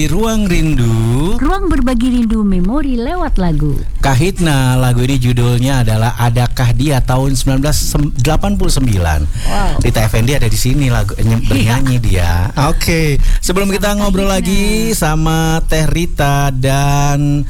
Ruang Rindu, ruang berbagi rindu memori lewat lagu. Kahitna, lagu ini judulnya adalah Adakah Dia tahun 1989. Wow. Rita Effendy ada di sini lagu bernyanyi dia. Oke, sebelum kita ngobrol lagi sama Teh Rita dan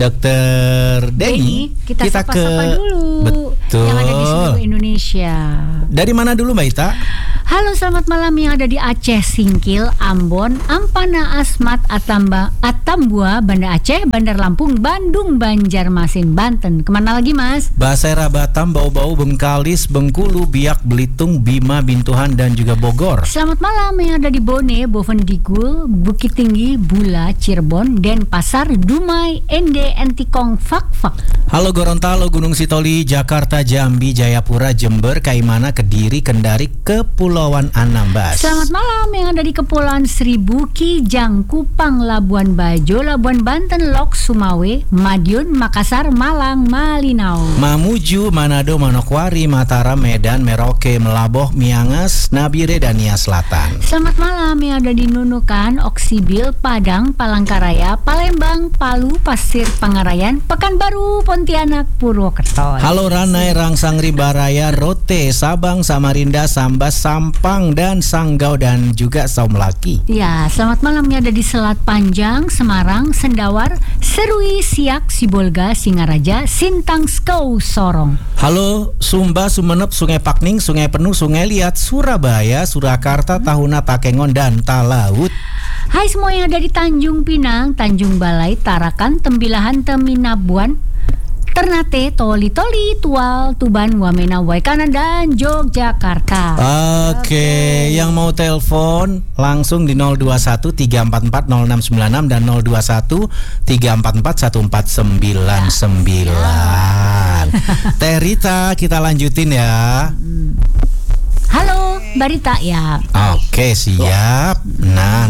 Dokter Denny, kita sapa-sapa dulu. Betul. Yang ada di seluruh Indonesia. Dari mana dulu Mbak Ita? Halo, selamat malam yang ada di Aceh, Singkil, Ambon, Ampana, Asmat, Atambua, Banda Aceh, Bandar Lampung, Bandung, Banjarmasin, Banten. Kemana lagi Mas? Basera, Batam, Bau-Bau, Bengkalis, Bengkulu, Biak, Belitung, Bima, Bintuhan, dan juga Bogor. Selamat malam yang ada di Bone, Bovendigul, Bukit Tinggi, Bula, Cirebon, Denpasar, Dumai, Ende, Entikong, Fakfak. Halo Gorontalo, Gunung Sitoli, Jakarta, Jambi, Jayapura, Jember, Kaimana, Kediri, Kendari, Kepulauan Anambas. Selamat malam yang ada di Kepulauan Seribu, Kijang, Kupang, Labuan Bajo, Labuan Banten, Lok, Sumawe, Madiun, Makassar, Malang, Malinau, Mamuju, Manado, Manokwari, Mataram, Medan, Merauke, Melaboh, Miangas, Nabire, dan Nia Selatan. Selamat malam yang ada di Nunukan, Oksibil, Padang, Palangkaraya, Palembang, Palu, Pasir Pangarayan, Pekanbaru, Pontianak, Purwokerto. Halo Ranai, Rangsang, Rimbaraya, Rote, Sabang, Samarinda, Sambas, Sampang, dan Sanggau, dan juga Saumlaki. Ya, selamat malam yang ada di Selat Panjang, Semarang, Sendawar, Serui, Siak, Sibolga, Singaraja, Sintang, Skau, Sorong. Halo Sumba, Sumenep, Sungai Pakning, Sungai Penuh, Sungai Liat, Surabaya, Surakarta, Tahuna, Takengon, dan Talaut. Hai semua yang ada di Tanjung Pinang, Tanjung Balai, Tarakan, Tembilahan, Teminabuan, Ternate, Toli-Toli, Tual, Tuban, Wamena, Waikanan, dan Yogyakarta. Oke, yang mau telepon langsung di 021 344 0696 dan 021 344 1499. Teh Rita, kita lanjutin ya. Halo, Barita ya. Oke, siap. Nah.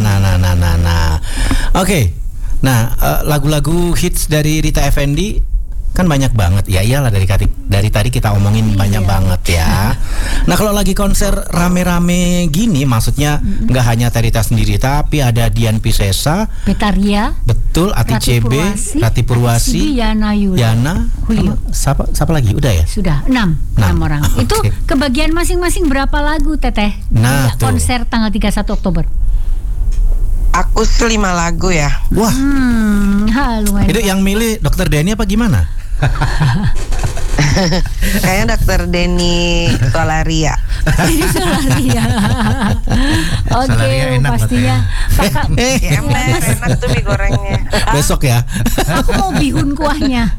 Oke. Nah, lagu-lagu hits dari Rita Effendy kan banyak banget. Ya iyalah, dari tadi kita omongin banyak banget ya. Nah, kalau lagi konser rame-rame gini, maksudnya nggak hanya Teh Rita sendiri, tapi ada Dian Piscesa, Betaria, betul, Ati CB, Rati Purwasi, Yana, Julio. Siapa lagi? Udah ya? Sudah 6 orang. Okay. Itu kebagian masing-masing berapa lagu Teteh? Nah, konser tanggal 31 Oktober. Aku 5 lagu ya. Wah. Lumayan. Itu yang milih Dokter Denny apa gimana? Kayaknya Dokter Denny Solaria. Oke, pastinya. Kakak, enak tuh mie gorengnya. Besok ya. Aku mau bihun kuahnya.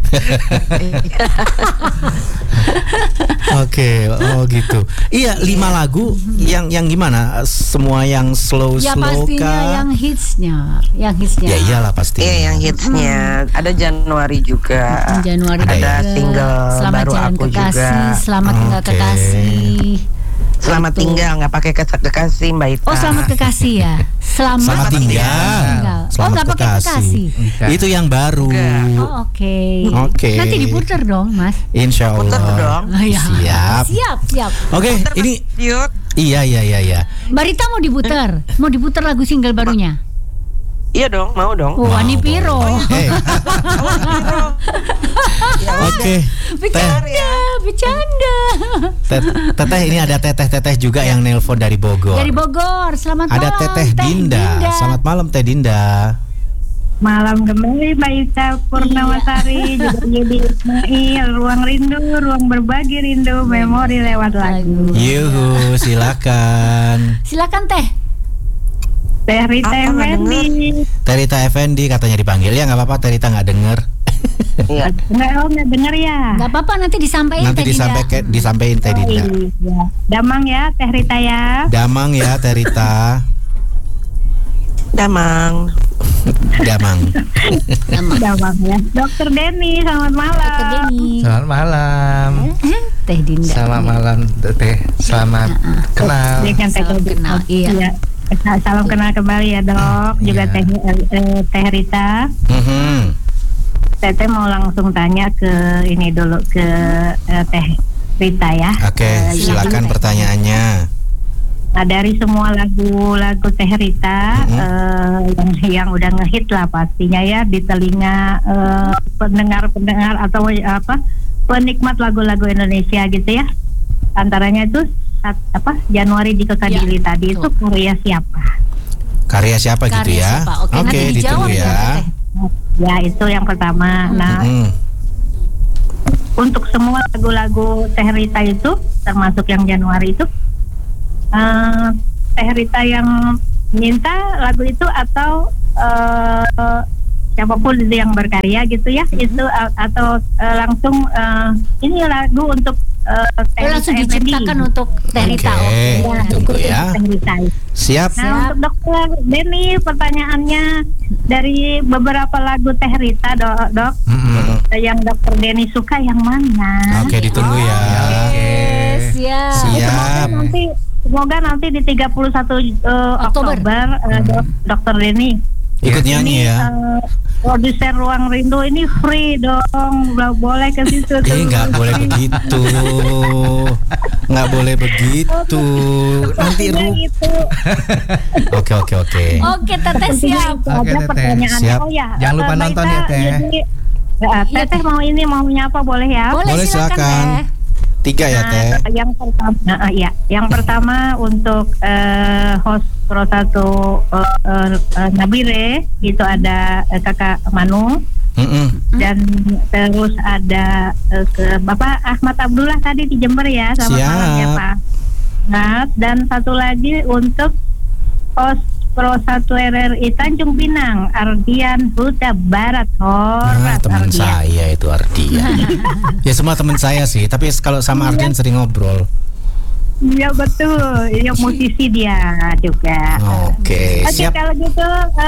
Oke, oh gitu. Iya, 5 lagu yang gimana? Semua yang slow ya pastinya kah? yang hitsnya. Ya iyalah pasti. Iya, yang hitsnya. Ada Januari juga. Januari ada juga. single Selamat baru Jalan aku Kekasih, juga. Selamat Tinggal Kekasih. Selamat tinggal, nggak pakai kekasih Mbak Ita. Oh, selamat kekasih ya. Selamat tinggal. Oh, nggak pakai kekasih. Itu yang baru. Oh, oke. Oke. Nanti diputer dong, Mas. Insya Allah. Puter dong. Siap. Oke, ini. Yuk. Iya. Barita mau diputer lagu single barunya. Iya dong, mau dong. Wani Piro. Oke. Bercanda. Teteh, ini ada teteh juga yang nelpon dari Bogor. Dari Bogor. Selamat malam. Ada Teteh Dinda. Selamat malam Teh Dinda. Malam kembali Mbak Ita Purnamasari, juga Yudi Ismail, Ruang Rindu, Ruang Berbagi Rindu, Memori lewat lagu. Yuhu, silakan. Silakan Teh. Teh Rita Effendy. Teh Rita Effendy katanya dipanggil, ya nggak apa-apa, Teh Rita nggak denger. Iya. Nggak denger ya. Nggak apa-apa, nanti disampaikan. Nanti disampaikan Teh Dinda. Iya. Damang ya Teh Rita ya. Damang ya Teh Rita. Damang ya. Dokter Denny, selamat malam. Dokter Denny. Selamat malam. Teh Dinda. Selamat malam Teh. Selamat kenal. Salam kenal. Iya. Salam kenal kembali ya Dok. Juga Teh Rita. Teteh mau langsung tanya ke ini dulu ke Teh Rita ya. Oke, silakan pertanyaannya. Nah, dari semua lagu-lagu Teh Rita yang udah ngehit lah pastinya ya di telinga pendengar-pendengar atau penikmat lagu-lagu Indonesia gitu ya. Antaranya itu Januari di Kota Dili tadi itu karya siapa? Karya siapa gitu Karya ya? siapa? Oke, nanti ditunggu dijawab ya. Ya, itu yang pertama. Nah, untuk semua lagu-lagu Teh Rita itu termasuk yang Januari itu Teh Rita yang minta lagu itu atau siapapun itu yang berkarya gitu ya, itu atau langsung ini lagu untuk Teh langsung Rita diciptakan Effendi. untuk Teh Rita. Oke, tunggu ya. Teh Rita. Siap. Nah, untuk Dokter Denny, pertanyaannya dari beberapa lagu Teh Rita, dok, yang Dokter Denny suka yang mana? Oke, ditunggu ya. Siap. Semoga nanti di 31 Oktober Dokter Denny Ikut nyanyi ya. Produser Ruang Rindu ini free dong, boleh ke situ. Nggak boleh begitu. Nggak boleh begitu. Nanti gitu. Oke. Oke, Teteh siap. Oke, Teteh. Siap. Oh ya, Jangan lupa nonton ya, Teh. Teteh mau maunya apa, boleh ya? Boleh, silakan. 3 ya, Teh. Yang pertama untuk host Pro 1 Nabire itu ada Kakak Manu. Dan terus ada ke Bapak Ahmad Abdullah tadi di Jember ya, sama malam ya Pak. Nah, dan satu lagi untuk host Pro 1 RRI Tanjung Pinang, Ardian Huta Barat. Teman saya itu Ardian. Ya semua teman saya sih, tapi kalau sama Ardian sering ngobrol. Iya betul, ya musisi dia juga. Oke, siap. Kalau gitu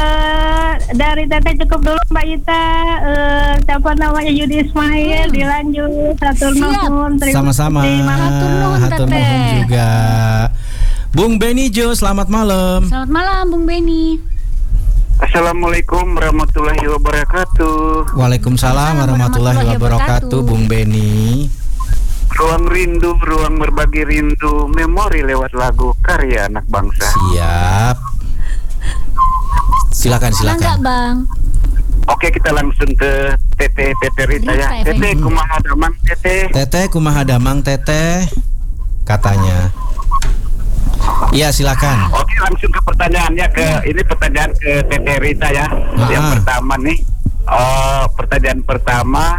dari Teteh cukup dulu Mbak Ita. Siapa namanya Yudi Ismail, dilanjut. Hatur nuhun. Sama-sama. Hatur nuhun juga. Bung Benny Jo, selamat malam. Selamat malam Bung Benny. Assalamualaikum warahmatullahi wabarakatuh. Waalaikumsalam warahmatullahi wabarakatuh, Bung Benny. Ruang rindu, ruang berbagi rindu, memori lewat lagu karya anak bangsa. Siap. Silakan. Enggak, Bang. Oke, kita langsung ke Teteh Rita ya. Teteh kumaha damang Teteh. Teteh kumaha damang Teteh, katanya. Iya, silakan. Oke, langsung ke pertanyaannya ini pertanyaan ke Teteh Rita ya. Yang pertama nih, pertanyaan pertama,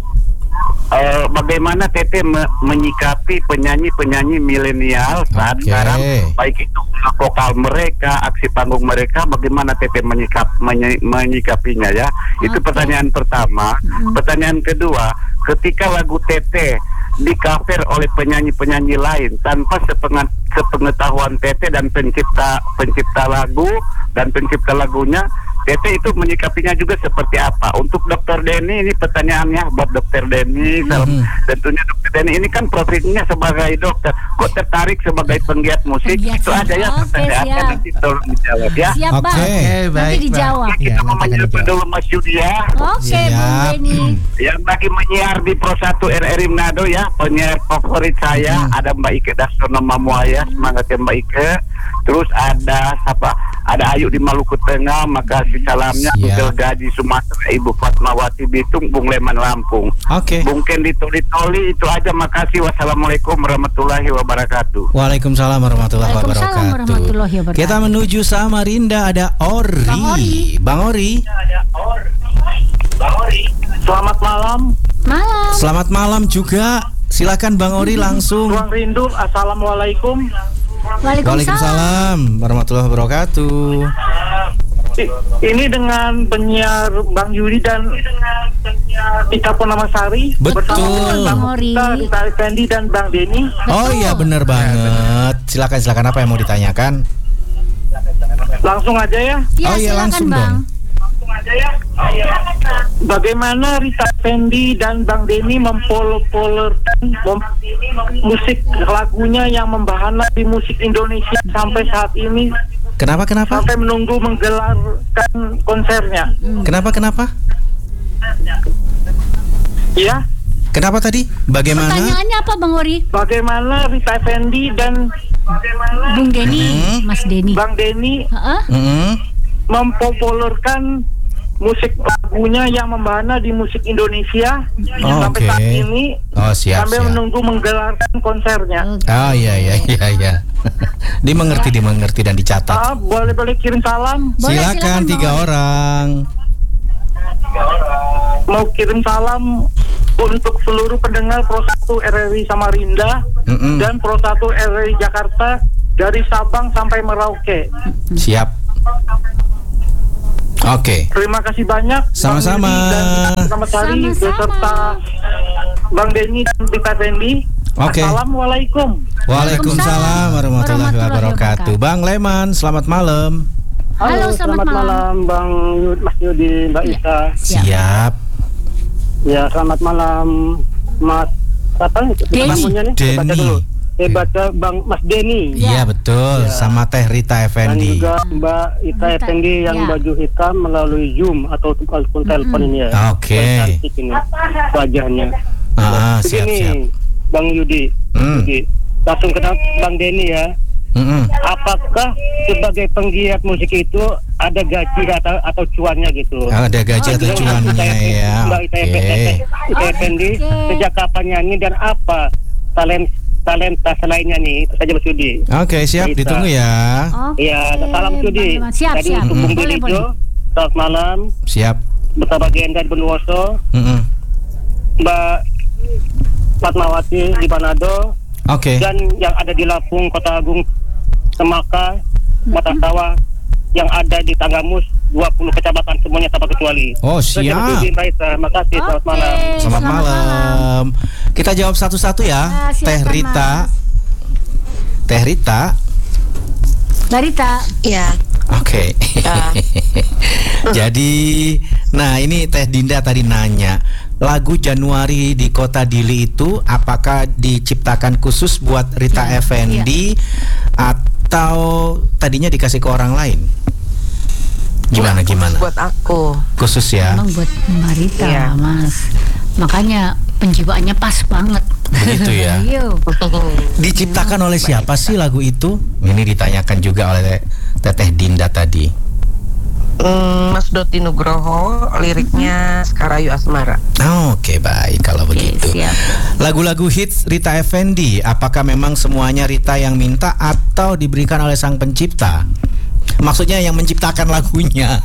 bagaimana Teteh menyikapi penyanyi-penyanyi milenial saat sekarang, baik itu vokal mereka, aksi panggung mereka, bagaimana Teteh menyikapinya ya? Itu pertanyaan pertama. Pertanyaan kedua, ketika lagu Teteh di cover oleh penyanyi-penyanyi lain tanpa sepengetahuan Teteh dan pencipta lagu dan pencipta lagunya, Teteh itu menyikapinya juga seperti apa? Untuk Dokter Denny, ini pertanyaannya buat Dokter Denny. Tentunya Dokter Denny ini kan profesinya sebagai dokter, kok tertarik sebagai penggiat musik? Itu aja ya pertanyaannya, nanti tolong dijawab ya. Siap, Bang. Nanti dijawab. Kita mau menyapa dulu Mas Yudi ya. Oke, Bung Benny. Yang lagi menyiar di Pro 1 RRI Manado ya, penyiar favorit saya ada Mbak Ike Dasono Mamuaya, semangat ya Mbak Ike. Terus ada ada Ayu di Maluku Tengah, makasih salamnya. Bugel Gaji Sumatera, Ibu Fatmawati Bitung, Bung Leman Lampung. Bung Kendi Toli itu aja, makasih. Wassalamualaikum warahmatullahi wabarakatuh. Waalaikumsalam warahmatullahi wabarakatuh. Kita menuju Samarinda, ada Ori. Bang Ori. Selamat malam. Selamat malam juga. Silakan Bang Ori langsung. Ruang rindu, assalamualaikum. Waalaikumsalam warahmatullahi wabarakatuh. Ini dengan penyiar Bang Yudi dan Ika Purnamasari. Betul. Bang Ori, Rita Effendi dan Bang Denny. Oh iya, benar banget. Silakan apa yang mau ditanyakan? Langsung aja ya. Oh iya, langsung dong. Bagaimana Rita Effendi dan Bang Denny mempopulerkan musik lagunya yang membahana di musik Indonesia sampai saat ini? Kenapa? Sampai menunggu menggelarkan konsernya. Kenapa? Ya. Kenapa tadi? Bagaimana? Pertanyaannya apa Bang Ori? Bagaimana Rita Effendi dan Bung Denny, Mas Denny. Bang Denny mempopulerkan musik lagunya yang membahana di musik Indonesia sampai saat ini sambil menunggu menggelarkan konsernya. Oh iya. dimengerti dan dicatat. Boleh kirim salam? Silakan 3 orang. Mau kirim salam untuk seluruh pendengar Pro 1 RRI Samarinda dan Pro 1 RRI Jakarta dari Sabang sampai Merauke. Siap. Oke. Terima kasih banyak. Sama-sama. Selamat hari beserta Bang Denny dan Rita Effendi. Oke. Assalamualaikum. Waalaikumsalam warahmatullahi wabarakatuh. Bang Leman, selamat malam. Halo, selamat malam Bang Mas Yudi, Mbak Isa. Siap. Ya, selamat malam Mas namanya nih? Baca dulu. Baca Bang Mas Denny. Iya betul, sama Teh Rita Effendi. Dan juga Mbak Rita Effendi yang baju hitam melalui Zoom atau telepon ini ya. Oke. Cantik ini wajahnya. Siap. Bang Yudi. Langsung ke Bang Denny ya. Apakah sebagai penggiat musik itu ada gaji atau cuannya gitu? Ada gaji atau cuannya ya. Mbak Rita Effendi sejak kapan nyanyi dan apa talenta selainnya nih? Itu saja Mas Yudi. Oke, siap, ditunggu ya. Iya, salam Yudi. Siap. Tadi untuk Bung Belijo, selamat malam. Siap. Bersama Genda di Bondowoso. Mbak Fatmawati di Manado. Oke. Dan yang ada di Lampung, Kota Agung, Semaka, Mata Sawah, yang ada di Tanggamus, 20 kecamatan semuanya tanpa kecuali. Oh, siap. Terima kasih, selamat malam. Selamat malam. Kita jawab satu-satu ya. Teh Rita. Teh Rita. Mbak Rita. Iya. Oke. Jadi, nah ini Teh Dinda tadi nanya, lagu Januari di Kota Dili itu apakah diciptakan khusus buat Rita Effendi atau tadinya dikasih ke orang lain? Gimana? Buat aku. Khusus ya. Memang buat Mbak Rita, Mas. Makanya penjiwaannya pas banget. Begitu ya. Diciptakan oleh siapa sih lagu itu? Ini ditanyakan juga oleh Teteh Dinda tadi. Mas Doti Nugroho, liriknya Sekarayu Asmara. Oke, baik kalau begitu. Lagu-lagu hits Rita Effendi, apakah memang semuanya Rita yang minta atau diberikan oleh sang pencipta? Maksudnya yang menciptakan lagunya.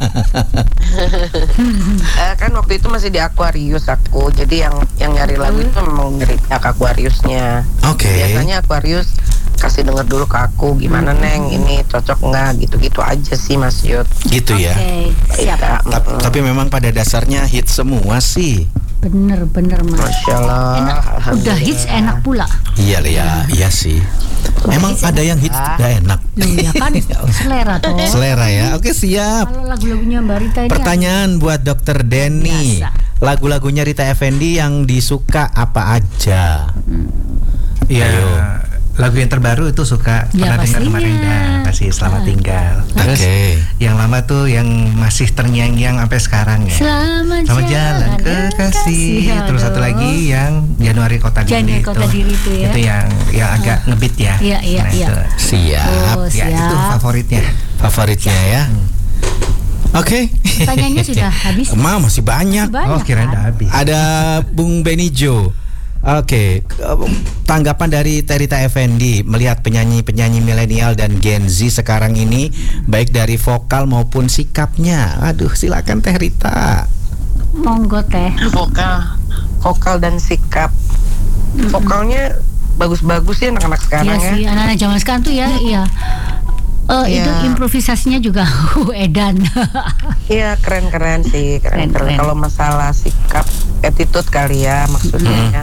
Kan waktu itu masih di Aquarius aku. Jadi yang nyari lagu itu memang dari Aquariusnya. Biasanya Aquarius kasih denger dulu ke aku, gimana Neng, ini cocok nggak, gitu-gitu aja sih Mas Yud. Gitu ya. Siap. Tapi memang pada dasarnya hits semua sih. Bener Mas. Masya Allah. Enak. Udah hits enak pula. Iya sih. Emang ada yang hits gak enak? Ya kan, selera toh. Selera ya. Oke, siap. Kalau lagu-lagunya Mbak Rita ini. Pertanyaan buat Dr. Denny. Lagu-lagunya Rita Effendi yang disuka apa aja? Iya. Lagu yang terbaru itu suka pernah dengar kemarin pasti Selamat Tinggal. Terus yang lama tuh yang masih terngiang-ngiang sampai sekarang ya. Selamat jalan kekasih. Terus satu lagi yang Januari Kota Dili itu ya. Itu yang agak ngebeat ya. Iya. Siap. Ya itu favoritnya ya. Oke. Pertanyaannya sudah habis. Masih banyak. Kirain udah habis. Ada Bung Benijo. Oke, tanggapan dari Rita Effendi melihat penyanyi-penyanyi milenial dan Gen Z sekarang ini, baik dari vokal maupun sikapnya. Aduh, silakan Teh Rita. Monggo Teh. Vokal dan sikap. Vokalnya bagus-bagus ya anak-anak sekarang ya. Iya sih, anak-anak zaman sekarang tuh ya, iya. Itu improvisasinya juga edan. Iya, keren-keren sih, keren. Kalau masalah sikap, attitude kali ya maksudnya.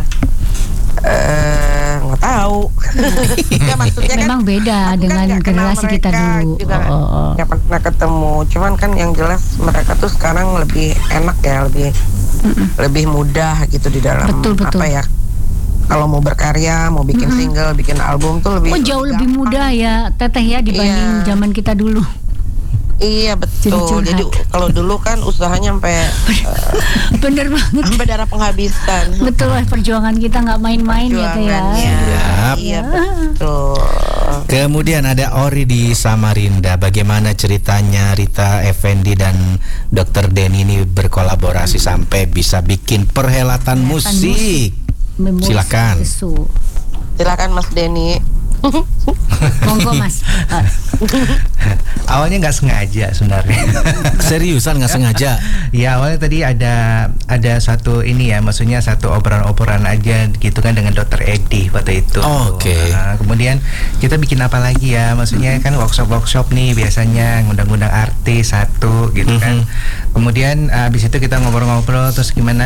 Nggak tahu. Ya, maksudnya memang kan, beda dengan generasi kita dulu. Nggak pernah ketemu. Cuman kan yang jelas mereka tuh sekarang lebih enak ya, lebih mudah gitu di dalam apa ya. Kalau mau berkarya, mau bikin single, bikin album tuh lebih jauh lebih mudah ya Teteh ya dibanding zaman kita dulu. Iya betul. Jadi kalau dulu kan usahanya sampai bener banget. Sampai darah penghabisan. Betul lah, perjuangan kita nggak main-main gitu ya. Iya betul. Kemudian ada Ori di Samarinda. Bagaimana ceritanya Rita Effendy dan Dr. Denny ini berkolaborasi sampai bisa bikin perhelatan musik? Silakan. Silakan Mas Denny. Monggo Mas. Awalnya nggak sengaja sebenarnya. Seriusan nggak sengaja? Ya awalnya tadi ada satu ini ya, maksudnya satu obrolan aja gitu kan dengan Dr. Edi waktu itu. Oke. Kemudian kita bikin apa lagi ya? Maksudnya kan workshop nih biasanya ngundang-ngundang artis satu gitu kan. Kemudian abis itu kita ngobrol-ngobrol terus gimana